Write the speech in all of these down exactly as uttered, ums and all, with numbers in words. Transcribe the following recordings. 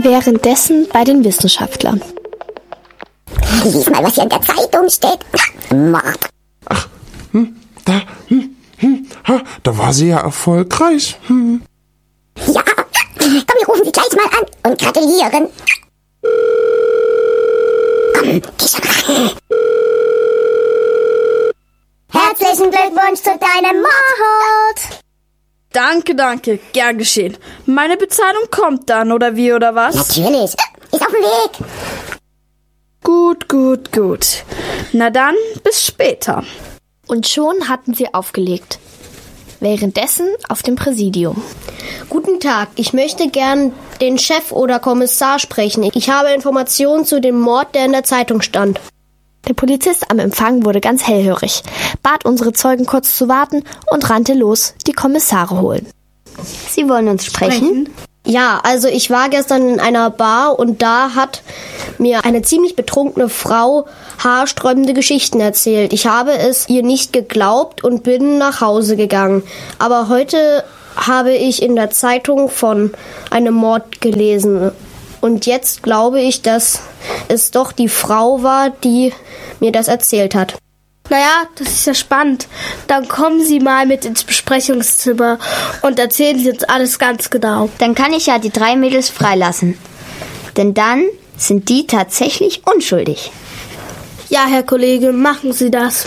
währenddessen bei den Wissenschaftlern. Lies mal, was hier in der Zeitung steht. Mord. Ach, hm, da, hm, hm, ha, da war sie ja erfolgreich. Hm. Ja, komm, wir rufen sie gleich mal an und gratulieren. Komm, geh schon rein. Herzlichen Glückwunsch zu deinem Mord. Danke, danke, gern geschehen. Meine Bezahlung kommt dann, oder wie, oder was? Natürlich, ist auf dem Weg. Gut, gut, gut. Na dann, bis später. Und schon hatten sie aufgelegt. Währenddessen auf dem Präsidium. Guten Tag, ich möchte gern den Chef oder Kommissar sprechen. Ich habe Informationen zu dem Mord, der in der Zeitung stand. Der Polizist am Empfang wurde ganz hellhörig, bat unsere Zeugen kurz zu warten und rannte los, die Kommissare holen. Sie wollen uns sprechen? Ja, also ich war gestern in einer Bar und da hat mir eine ziemlich betrunkene Frau haarsträubende Geschichten erzählt. Ich habe es ihr nicht geglaubt und bin nach Hause gegangen. Aber heute habe ich in der Zeitung von einem Mord gelesen. Und jetzt glaube ich, dass es doch die Frau war, die mir das erzählt hat. Naja, das ist ja spannend. Dann kommen Sie mal mit ins Besprechungszimmer und erzählen Sie uns alles ganz genau. Dann kann ich ja die drei Mädels freilassen. Denn dann sind die tatsächlich unschuldig. Ja, Herr Kollege, machen Sie das.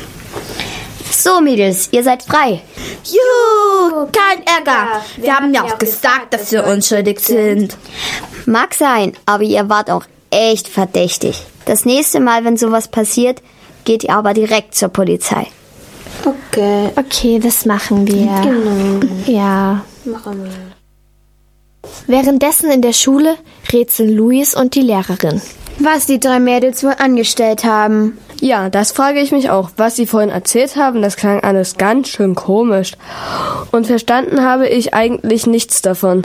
So, Mädels, ihr seid frei. Juhu, kein Ärger. Wir haben ja auch gesagt, dass wir unschuldig sind. Mag sein, aber ihr wart auch echt verdächtig. Das nächste Mal, wenn sowas passiert, geht ihr aber direkt zur Polizei. Okay. Okay, das machen wir. Genau. Ja. Machen wir. Währenddessen in der Schule rätseln Luis und die Lehrerin. Was die drei Mädels wohl angestellt haben. Ja, das frage ich mich auch. Was sie vorhin erzählt haben, das klang alles ganz schön komisch. Und verstanden habe ich eigentlich nichts davon.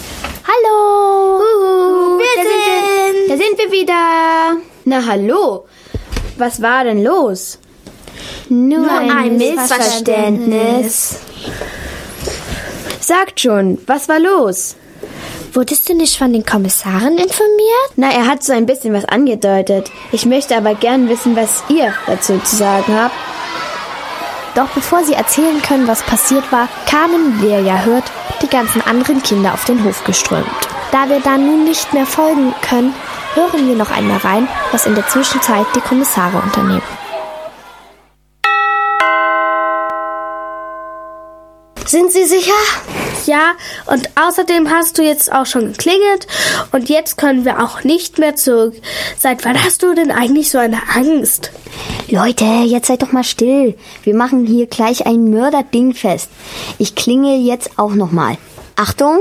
Hallo! Uhu, wir da sind, da sind wir wieder. Na hallo, was war denn los? Nur, Nur ein, ein Missverständnis. Sagt schon, was war los? Wurdest du nicht von den Kommissaren informiert? Na, er hat so ein bisschen was angedeutet. Ich möchte aber gern wissen, was ihr dazu zu sagen habt. Doch bevor sie erzählen können, was passiert war, kamen, wie ihr ja hört, die ganzen anderen Kinder auf den Hof geströmt. Da wir da nun nicht mehr folgen können, hören wir noch einmal rein, was in der Zwischenzeit die Kommissare unternehmen. Sind Sie sicher? Ja, und außerdem hast du jetzt auch schon geklingelt und jetzt können wir auch nicht mehr zurück. Seit wann hast du denn eigentlich so eine Angst? Leute, jetzt seid doch mal still. Wir machen hier gleich ein Mörderding fest. Ich klingel jetzt auch nochmal. Achtung!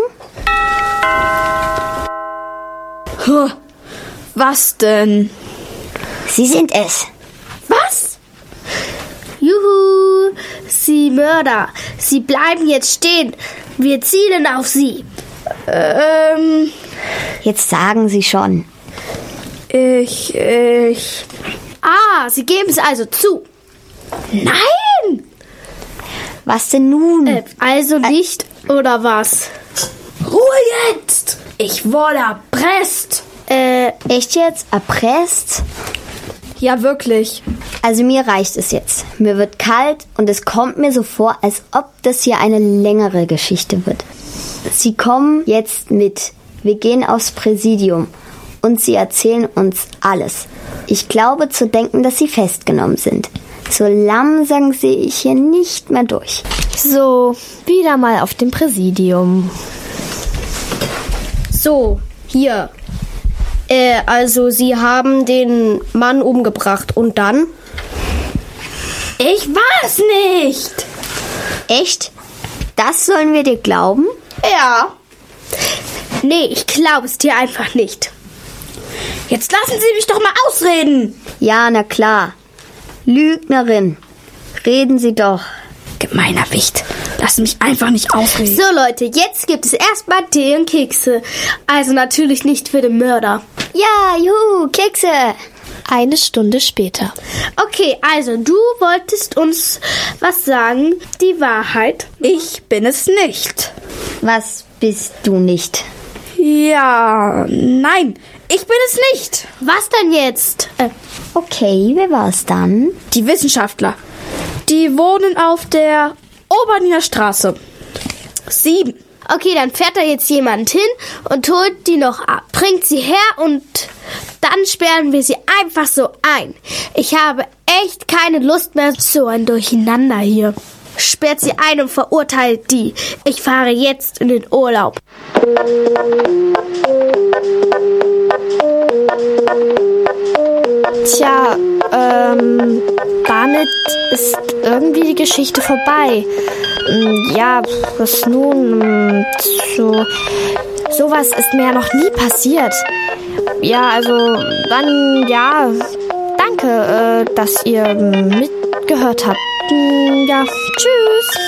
Huh, was denn? Sie sind es. Was? Juhu, Sie Mörder. Sie bleiben jetzt stehen. Wir zielen auf Sie. Ähm... Jetzt sagen Sie schon. Ich, ich... Ah, Sie geben es also zu. Nein! Was denn nun? Äh, also nicht, äh, oder was? Ruhe jetzt! Ich wurde erpresst. Äh, echt jetzt? Erpresst? Ja, wirklich. Also mir reicht es jetzt. Mir wird kalt und es kommt mir so vor, als ob das hier eine längere Geschichte wird. Sie kommen jetzt mit. Wir gehen aufs Präsidium und sie erzählen uns alles. Ich glaube zu denken, dass sie festgenommen sind. So langsam sehe ich hier nicht mehr durch. So, wieder mal auf dem Präsidium. So, hier. Äh, also Sie haben den Mann umgebracht und dann? Ich war es nicht. Echt? Das sollen wir dir glauben? Ja. Nee, ich glaube es dir einfach nicht. Jetzt lassen Sie mich doch mal ausreden. Ja, na klar. Lügnerin. Reden Sie doch. Gemeiner Wicht. Lass mich einfach nicht ausreden. So Leute, jetzt gibt es erstmal Tee und Kekse. Also natürlich nicht für den Mörder. Ja, juhu, Kekse. Eine Stunde später. Okay, also du wolltest uns was sagen. Die Wahrheit. Ich bin es nicht. Was bist du nicht? Ja, nein, ich bin es nicht. Was denn jetzt? Äh, Okay, wer war's dann? Die Wissenschaftler, die wohnen auf der Oberliner Straße. Sieben. okay, dann fährt da jetzt jemand hin und holt die noch ab. Bringt sie her und dann sperren wir sie einfach so ein. Ich habe echt keine Lust mehr, so ein Durcheinander hier. Sperrt sie ein und verurteilt die. Ich fahre jetzt in den Urlaub. Tja, ähm, damit ist irgendwie die Geschichte vorbei. Mm, Ja, was nun? Mm, So, sowas ist mir ja noch nie passiert. Ja, also, dann, ja, danke, äh, dass ihr mitgehört habt. Mm, Ja, tschüss.